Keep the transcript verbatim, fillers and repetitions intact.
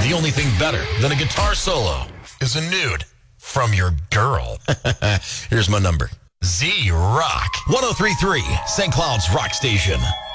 The only thing better than a guitar solo is a nude from your girl. Here's my number. Z Rock. one oh three point three, Saint Cloud's Rock Station.